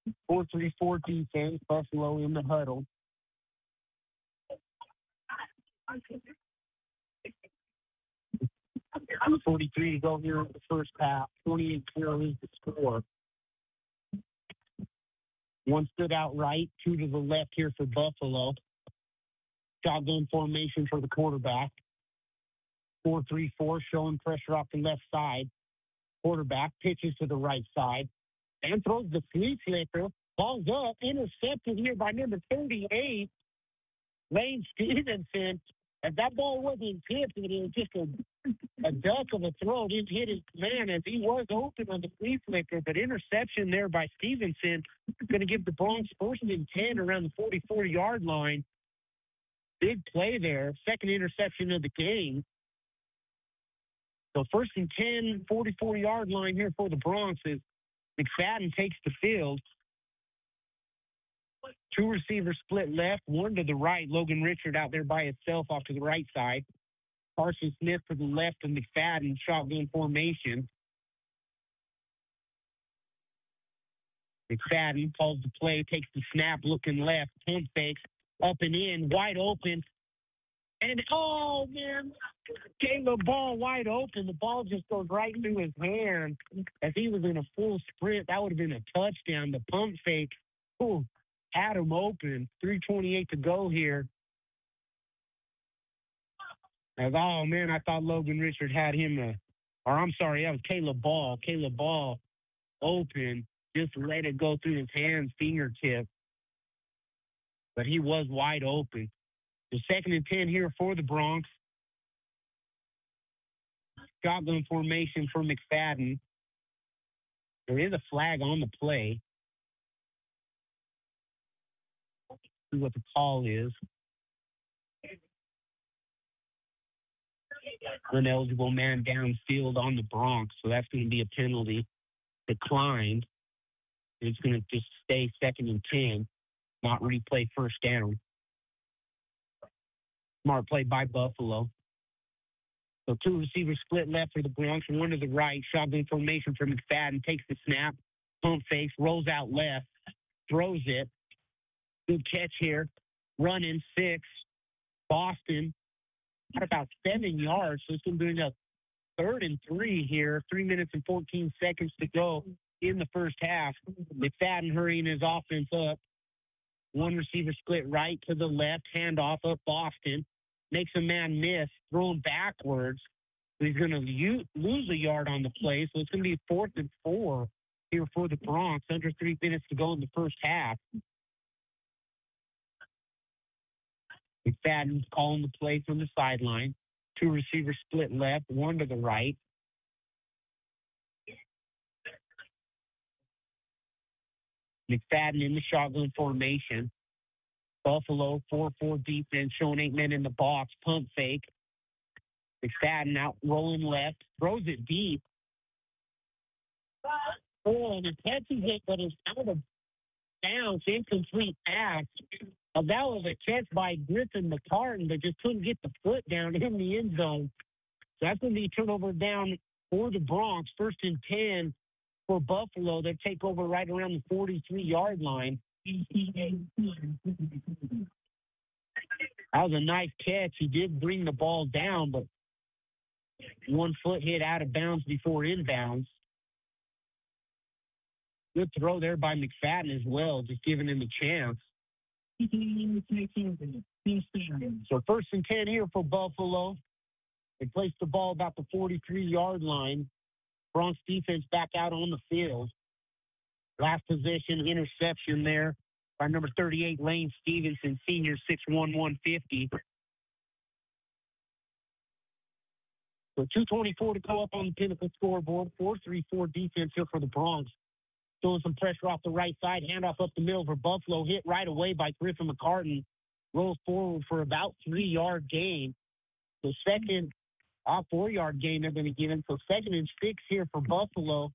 4-3-4 defense. Buffalo in the huddle. 43 to go here in the first half. 28-0 is the score. One stood out right, two to the left here for Buffalo. Shotgun formation for the quarterback. 4-3-4 showing pressure off the left side. Quarterback pitches to the right side and throws the flea flicker. Ball's up, intercepted here by number 38, Lane Stevenson. If that ball wasn't tipped, it was just a duck of a throw. It didn't hit his man as he was open on the flea flicker, but interception there by Stevenson. Going to give the Bronx first and 10 around the 44-yard line. Big play there. Second interception of the game. So first and 10, 44-yard line here for the Bronx is McFadden takes the field. Two receivers split left, one to the right. Logan Richard out there by himself off to the right side. Carson Smith to the left and McFadden shotgun formation. McFadden calls the play, takes the snap, looking left, pump fakes, up and in, wide open. And, oh, man, Caleb Ball wide open. The ball just goes right through his hand. As he was in a full sprint, that would have been a touchdown. The pump fake, had him open. 3:28 to go here. Oh, man, I thought Logan Richard had him, that was Caleb Ball. Caleb Ball open, just let it go through his hands, fingertip. But he was wide open. The second and 10 here for the Bronx. Shotgun formation for McFadden. There is a flag on the play. See what the call is. Ineligible man downfield on the Bronx, so that's going to be a penalty. Declined. It's going to just stay second and 10, not replay first down. Smart play by Buffalo. So two receivers split left for the Bronx and one to the right. Shotgun formation for McFadden. Takes the snap. Pump fakes. Rolls out left. Throws it. Good catch here. Running 6. Boston. Got about 7 yards. So it's going to be a 3rd and 3 here. 3 minutes and 14 seconds to go in the first half. McFadden hurrying his offense up. One receiver split right to the left. Handoff up Boston. Makes a man miss. Thrown backwards. He's going to lose a yard on the play. So it's going to be 4th and 4 here for the Bronx. Under 3 minutes to go in the first half. McFadden's calling the play from the sideline. Two receivers split left, one to the right. McFadden in the shotgun formation. Buffalo 4-4 defense, showing 8 men in the box. Pump fake. McFadden out rolling left. Throws it deep. And it catches it, but it's out of bounds. Incomplete pass. That was a catch by Griffin McCartan, but just couldn't get the foot down in the end zone. So that's going to be turnover down for the Bronx. 1st and 10 for Buffalo. They take over right around the 43-yard line. That was a nice catch. He did bring the ball down, but one foot hit out of bounds before inbounds. Good throw there by McFadden as well, just giving him a chance. So 1st and 10 here for Buffalo. They placed the ball about the 43-yard line. Bronx defense back out on the field. Last possession, interception there by number 38, Lane Stevenson, senior, 6'1", 150. So 2:24 to go up on the Pinnacle scoreboard. 4-3-4 defense here for the Bronx. Throwing some pressure off the right side. Handoff up the middle for Buffalo. Hit right away by Griffin McCartan. Rolls forward for about 3-yard gain. So 4-yard gain they're going to give him. So 2nd and 6 here for Buffalo.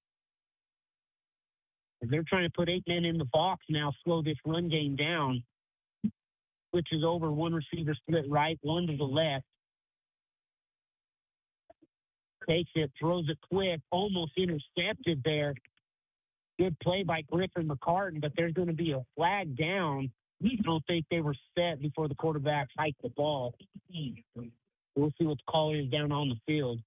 And they're trying to put 8 men in the box now, slow this run game down. Switches over, one receiver split right, one to the left. Takes it, throws it quick, almost intercepted there Good play by Griffin McCartan, but there's going to be a flag down. I don't think they were set before the quarterback hiked the ball. We'll see what the call is down on the field.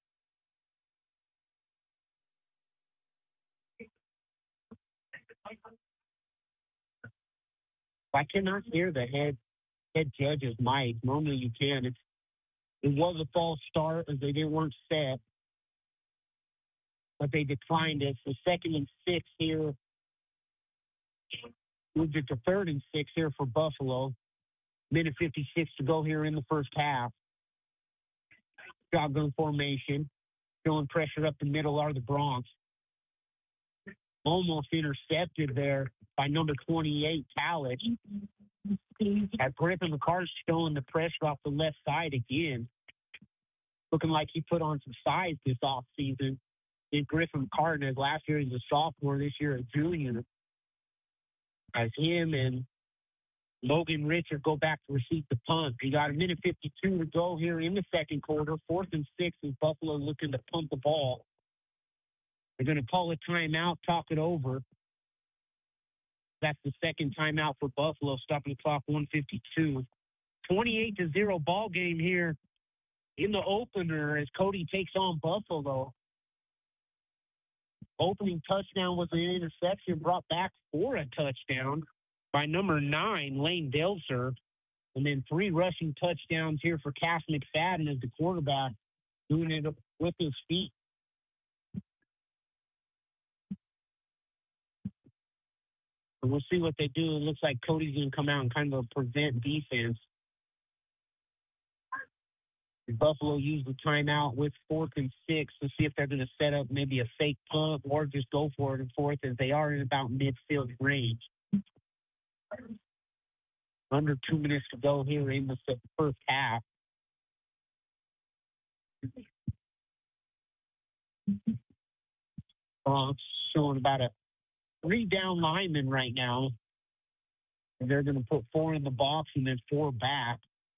I cannot hear the head judge's mic. Normally you can. It was a false start as they weren't set, but they declined it. So 2nd and 6 here. Moved it to 3rd and 6 here for Buffalo. Minute 56 to go here in the first half. Shotgun formation. Showing pressure up the middle are the Bronx. Almost intercepted there by number 28, Kalish. At Griffin McCart's showing the pressure off the left side again. Looking like he put on some size this offseason. In Griffin McCartan, as last year he's a sophomore, this year a junior. As him and Logan Richard go back to receive the punt. We got a minute 52 to go here in the second quarter. 4th and 6 is Buffalo looking to punt the ball. They're going to call a timeout, talk it over. That's the second timeout for Buffalo, stopping the clock 1:52. 28-0 ball game here in the opener as Cody takes on Buffalo. Opening touchdown was an interception brought back for a touchdown by number 9, Lane Delser. And then 3 rushing touchdowns here for Cass McFadden as the quarterback, doing it with his feet. And we'll see what they do. It looks like Cody's going to come out and kind of prevent defense. Buffalo used the timeout with 4th and 6 to see if they're going to set up maybe a fake punt or just go for it in 4th, as they are in about midfield range. Under 2 minutes to go here in the first half. Showing about a 3 down linemen right now. And they're going to put 4 in the box and then 4 back.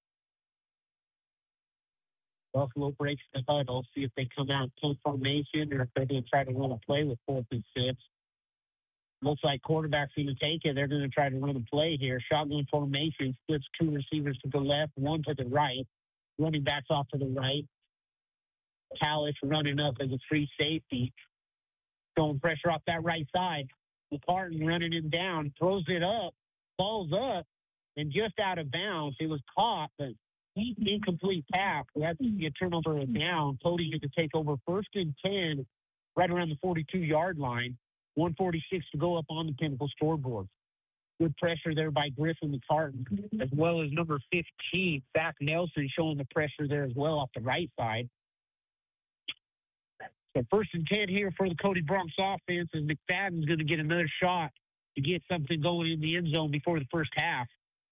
Buffalo breaks the huddle, see if they come out in punt formation or if they're going to try to run a play with 4th and 6. Looks like quarterback's going to take it. They're going to try to run a play here. Shotgun formation, splits 2 receivers to the left, 1 to the right. Running backs off to the right. Kalish running up as a free safety. Throwing pressure off that right side. McCartan running him down, throws it up, falls up, and just out of bounds. It was caught, but incomplete pass. We had to see a turnover down. Cody had to take over 1st and 10 right around the 42-yard line. 1:46 to go up on the Pinnacle scoreboard. Good pressure there by Griffin McCartan, as well as number 15, Zach Nelson, showing the pressure there as well off the right side. So 1st and 10 here for the Cody Bronx offense, as McFadden's going to get another shot to get something going in the end zone before the first half.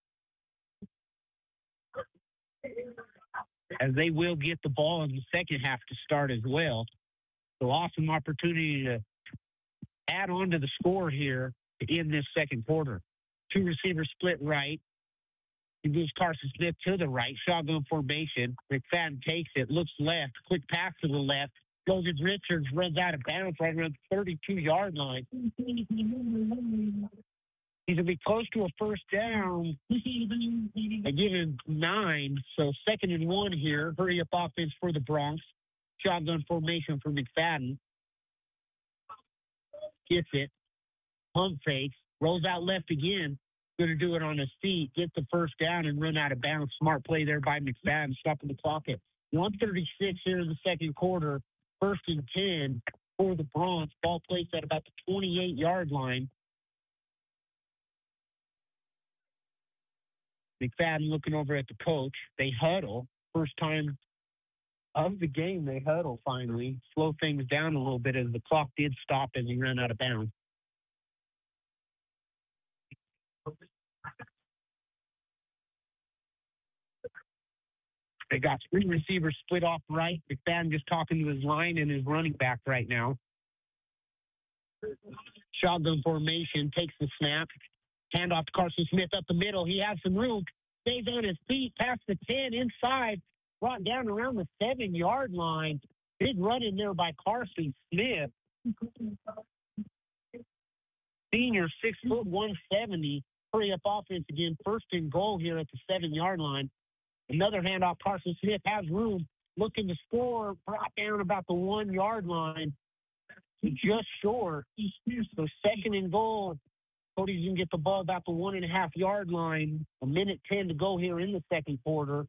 As they will get the ball in the second half to start as well. So awesome opportunity to add on to the score here in this second quarter. 2 receivers split right. He moves Carson Smith to the right. Shotgun formation. McFadden takes it, looks left. Quick pass to the left. Logan Richards runs out of bounds right around the 32-yard line. He's going to be close to a first down. They give him 9, so 2nd and 1 here. Hurry up offense for the Bronx. Shotgun formation for McFadden. Gets it. Pump fakes. Rolls out left again. Going to do it on his feet. Get the first down and run out of bounds. Smart play there by McFadden. Stopping the clock at 1:36 here in the second quarter. 1st and 10 for the Bronx. Ball placed at about the 28-yard line. McFadden looking over at the coach. They huddle. First time of the game, they huddle finally. Slow things down a little bit as the clock did stop as he ran out of bounds. They got 3 receivers split off right. McFadden just talking to his line and his running back right now. Shotgun formation, takes the snap. Hand off to Carson Smith up the middle. He has some room. Stays on his feet, past the 10, inside. Brought down around the 7-yard line. Big run in there by Carson Smith. Senior, 6 foot 170. Hurry up offense again. First and goal here at the 7-yard line. Another handoff. Carson Smith has room. Looking to score. Brought down about the 1-yard line. Just short. So second and goal. Cody's going to get the ball about the 1.5-yard line. 1:10 to go here in the second quarter.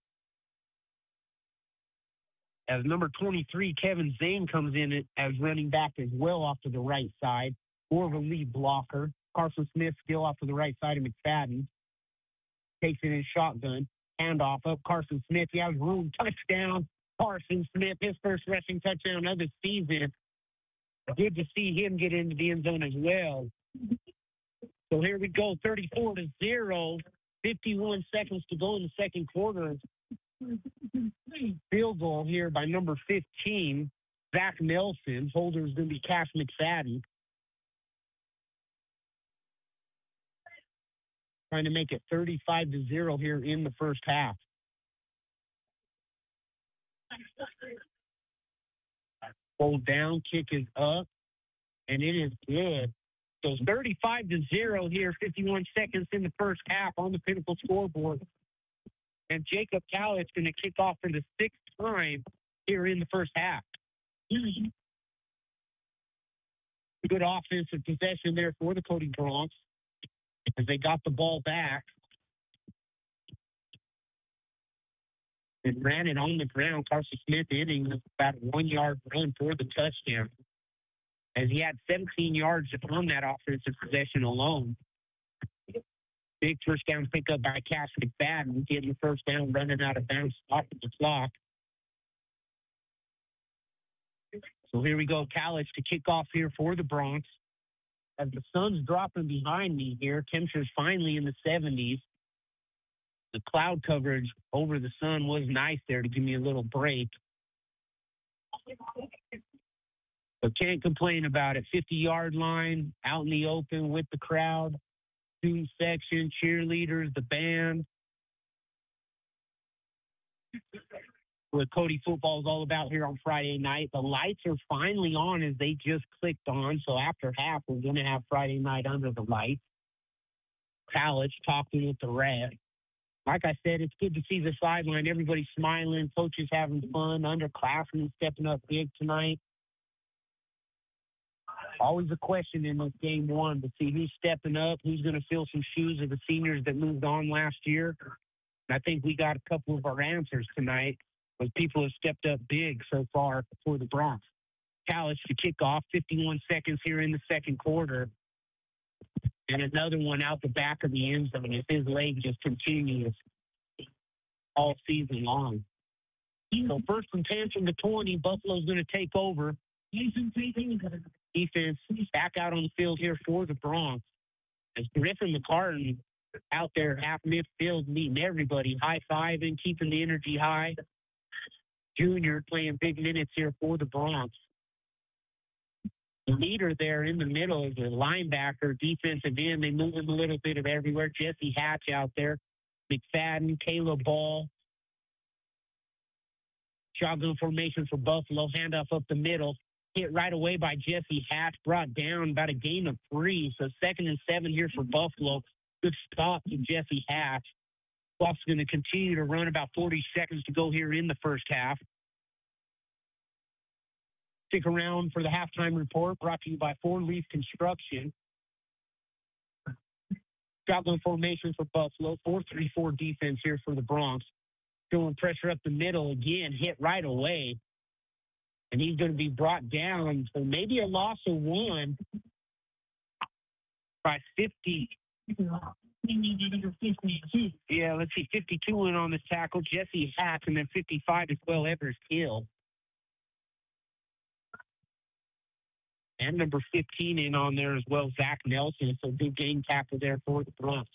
As number 23, Kevin Zane, comes in as running back as well off to the right side. More of a lead blocker. Carson Smith still off to the right side of McFadden. Takes it in shotgun. Handoff up. Carson Smith. He has room. Touchdown. Carson Smith, his first rushing touchdown of the season. Good to see him get into the end zone as well. So here we go, 34-0. 51 seconds to go in the second quarter. Field goal here by number 15, Zach Nelson. Holder is going to be Cash McFadden. Trying to make it 35-0 here in the first half. Hold down, kick is up, and it is good. So 35-0 here, 51 seconds in the first half on the Pinnacle scoreboard. And Jacob Callett's going to kick off for the 6th time here in the first half. Good offensive possession there for the Cody Broncs as they got the ball back. And ran it on the ground. Carson Smith hitting about a 1-yard run for the touchdown, as he had 17 yards on that offensive possession alone. Big first down pickup by Cash McFadden, getting the first down, running out of bounds off of the clock. So here we go, College to kick off here for the Broncs. As the sun's dropping behind me here, temperatures finally in the 70s. The cloud coverage over the sun was nice there to give me a little break. But can't complain about it. 50-yard line, out in the open with the crowd, student section, cheerleaders, the band. What Cody football is all about here on Friday night. The lights are finally on as they just clicked on. So after half, we're going to have Friday night under the lights. College talking with the ref. Like I said, it's good to see the sideline. Everybody smiling, coaches having fun, underclassmen stepping up big tonight. Always a question in this game one to see who's stepping up, who's going to fill some shoes of the seniors that moved on last year. And I think we got a couple of our answers tonight, as people have stepped up big so far for the Broncs. College to kick off, 51 seconds here in the second quarter. And another one out the back of the end zone as his leg just continues all season long. So first and 10 from the 20, Buffalo's going to take over. Defense back out on the field here for the Broncs. As Griffin McCartan out there half midfield meeting everybody, high-fiving, keeping the energy high. Junior playing big minutes here for the Broncs. The leader there in the middle is a linebacker, defensive end. They move him a little bit of everywhere. Jesse Hatch out there. McFadden, Caleb Ball. Shotgun formation for Buffalo. Handoff up the middle. Hit right away by Jesse Hatch. Brought down about a gain of 3. So 2nd and 7 here for Buffalo. Good stop to Jesse Hatch. Clock's going to continue to run, about 40 seconds to go here in the first half. Stick around for the halftime report brought to you by 4 Leaf Construction. Shotgun formation for Buffalo. 4-3-4 defense here for the Broncs. Throwing pressure up the middle again. Hit right away. And he's going to be brought down. So maybe a loss of 1 by 50. Yeah, let's see. 52 went on this tackle. Jesse Hatch, and then 55 as well, Evers Hill. And number 15 in on there as well, Zach Nelson. So big game tackle there for the Broncs.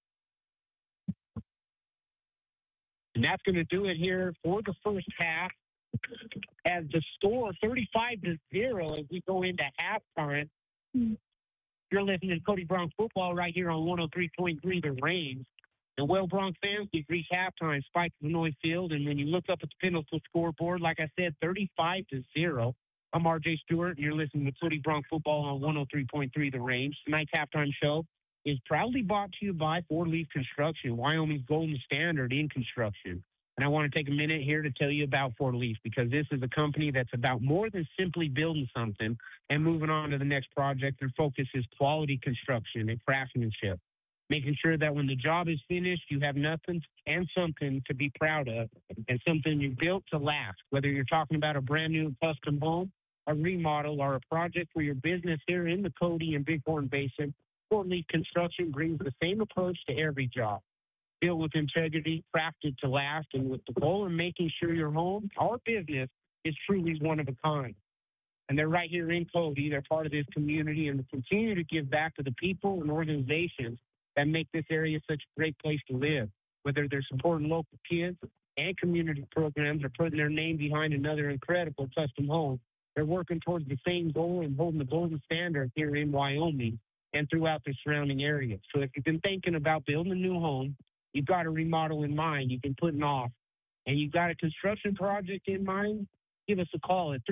And that's going to do it here for the first half. As the score 35-0 as we go into halftime. You're listening to Cody Broncs football right here on 103.3 The Range. And well, Broncs fans, we've reached halftime. Spike Vanoy Field, and when you look up at the Pinnacle scoreboard, like I said, 35-0. I'm RJ Stewart, and you're listening to Cody Bronx Football on 103.3 The Range. Tonight's halftime show is proudly brought to you by Four Leaf Construction, Wyoming's golden standard in construction. And I want to take a minute here to tell you about Four Leaf, because this is a company that's about more than simply building something and moving on to the next project. Their focus is quality construction and craftsmanship, making sure that when the job is finished, you have nothing and something to be proud of, and something you built to last. Whether you're talking about a brand new custom home, a remodel, or a project for your business here in the Cody and Bighorn Basin, Fort Lee Construction brings the same approach to every job. Built with integrity, crafted to last, and with the goal of making sure your home or business is truly one of a kind. And they're right here in Cody. They're part of this community, and will continue to give back to the people and organizations that make this area such a great place to live. Whether they're supporting local kids and community programs or putting their name behind another incredible custom home, they're working towards the same goal and holding the golden standard here in Wyoming and throughout the surrounding area. So if you've been thinking about building a new home, you've got a remodel in mind you've been putting off, and you've got a construction project in mind, give us a call at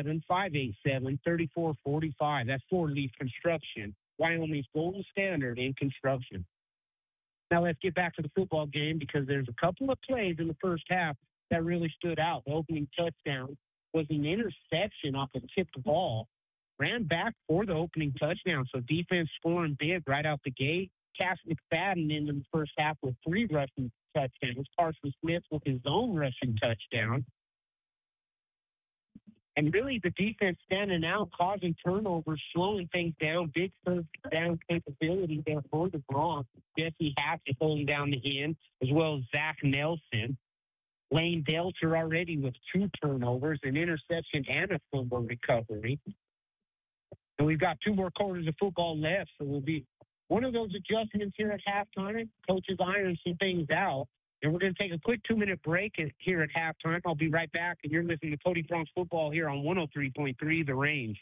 307-587-3445. That's Four Leaf Construction, Wyoming's golden standard in construction. Now let's get back to the football game, because there's a couple of plays in the first half that really stood out. The opening touchdown was an interception off a tipped ball, ran back for the opening touchdown. So defense scoring big right out the gate. Cass McFadden in the first half with 3 rushing touchdowns. Carson Smith with his own rushing touchdown. And really the defense standing out, causing turnovers, slowing things down, big third down capability there for the Bronx. Jesse Hatchett holding down the end, as well as Zach Nelson. Lane Delter already with 2 turnovers, an interception and a fumble recovery. And we've got 2 more quarters of football left, so we'll be one of those adjustments here at halftime. Coaches iron some things out. And we're going to take a quick 2-minute break here at halftime. I'll be right back, and you're listening to Cody Bronx Football here on 103.3 The Range.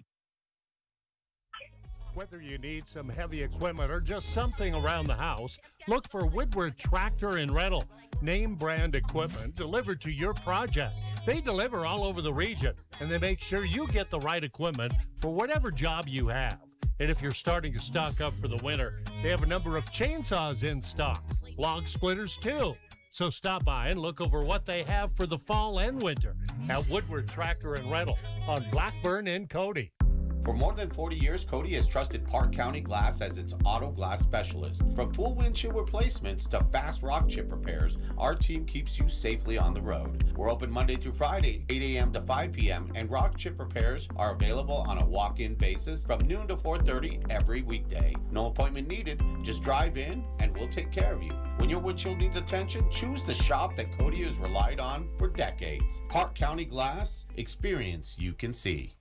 Whether you need some heavy equipment or just something around the house, look for Woodward Tractor and Rental. Name brand equipment delivered to your project. They deliver all over the region, and they make sure you get the right equipment for whatever job you have. And if you're starting to stock up for the winter, they have a number of chainsaws in stock, log splitters too. So stop by and look over what they have for the fall and winter at Woodward Tractor and Rental on Blackburn in Cody. For more than 40 years, Cody has trusted Park County Glass as its auto glass specialist. From full windshield replacements to fast rock chip repairs, our team keeps you safely on the road. We're open Monday through Friday, 8 a.m. to 5 p.m., and rock chip repairs are available on a walk-in basis from noon to 4:30 every weekday. No appointment needed. Just drive in and we'll take care of you. When your windshield needs attention, choose the shop that Cody has relied on for decades. Park County Glass, experience you can see.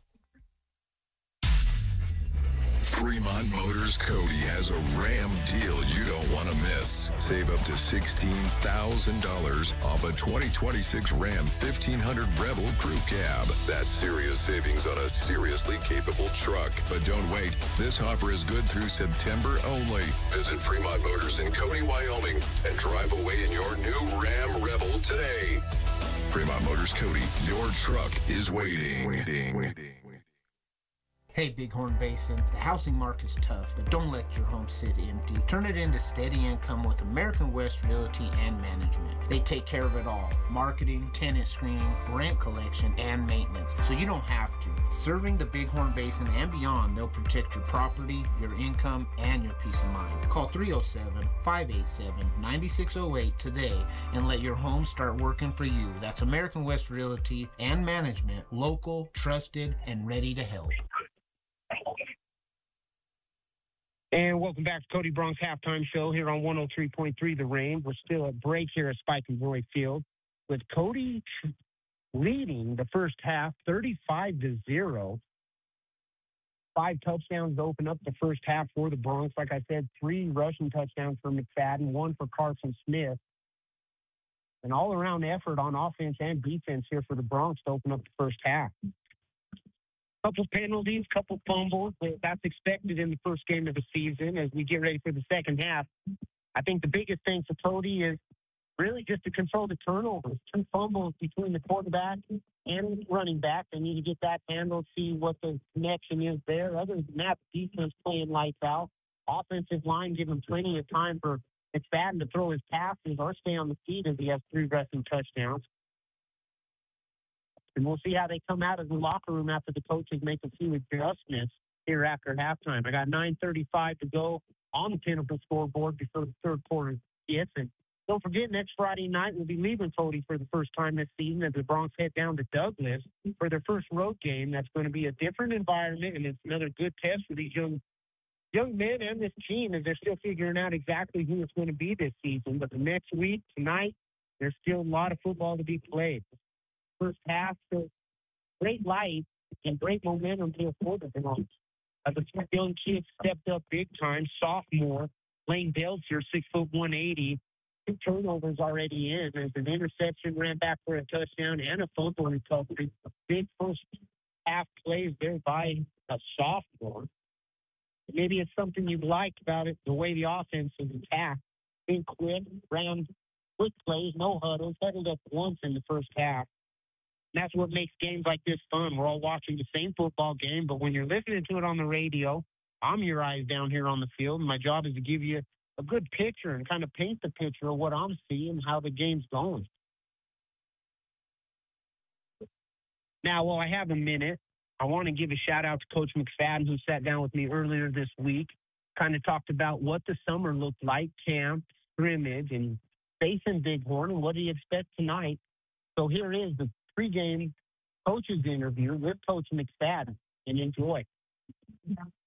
Fremont Motors Cody has a Ram deal you don't want to miss. Save up to $16,000 off a 2026 Ram 1500 Rebel Crew Cab. That's serious savings on a seriously capable truck. But don't wait. This offer is good through September only. Visit Fremont Motors in Cody, Wyoming, and drive away in your new Ram Rebel today. Fremont Motors Cody, your truck is waiting. Hey Bighorn Basin, the housing market's tough, but don't let your home sit empty. Turn it into steady income with American West Realty and Management. They take care of it all. Marketing, tenant screening, rent collection, and maintenance, so you don't have to. Serving the Bighorn Basin and beyond, they'll protect your property, your income, and your peace of mind. Call 307-587-9608 today and let your home start working for you. That's American West Realty and Management, local, trusted, and ready to help. And welcome back to Cody Bronx Halftime Show here on 103.3 The Range. We're still at break here at Spike and Roy Field, with Cody leading the first half 35-0. 5 touchdowns to open up the first half for the Bronx. Like I said, 3 rushing touchdowns for McFadden, 1 for Carson Smith. An all-around effort on offense and defense here for the Bronx to open up the first half. Couple penalties, couple fumbles. That's expected in the first game of the season as we get ready for the second half. I think the biggest thing for Cody is really just to control the turnovers. 2 fumbles between the quarterback and running back. They need to get that handled, see what the connection is there. Other than that, defense playing lights out. Offensive line giving plenty of time for McFadden to throw his passes or stay on the feet as he has 3 rushing touchdowns. And we'll see how they come out of the locker room after the coaches make a few adjustments here after halftime. I got 9:35 to go on the Pinnacle scoreboard before the third quarter hits. And don't forget, next Friday night, we'll be leaving Cody for the first time this season as the Broncs head down to Douglas for their first road game. That's going to be a different environment, and it's another good test for these young men and this team as they're still figuring out exactly who it's going to be this season. But the next week, tonight, there's still a lot of football to be played. First half, so great light and great momentum here for the Broncs. The 2 young kids stepped up big time. Sophomore, Lane Belcher, 6', 180. 2 turnovers already in as an interception, ran back for a touchdown and a fumble recovery. Big first half plays there by a sophomore. Maybe it's something you've liked about it, the way the offense is attacked. Big quick, ran quick plays, no huddles, huddled up once in the first half. And that's what makes games like this fun. We're all watching the same football game, but when you're listening to it on the radio, I'm your eyes down here on the field, and my job is to give you a good picture and kind of paint the picture of what I'm seeing, how the game's going. Now, while I have a minute, I want to give a shout-out to Coach McFadden, who sat down with me earlier this week, kind of talked about what the summer looked like, camp, scrimmage, and facing Bighorn, and what do you expect tonight. So here is the pregame coach's interview with Coach McFadden, and enjoy.